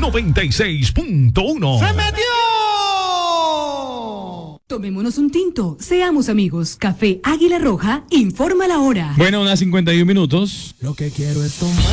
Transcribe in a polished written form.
96.1. ¡Se metió! Tomémonos un tinto, seamos amigos. Café Águila Roja, informa la hora. Bueno, unas 51 minutos. Lo que quiero es tomar.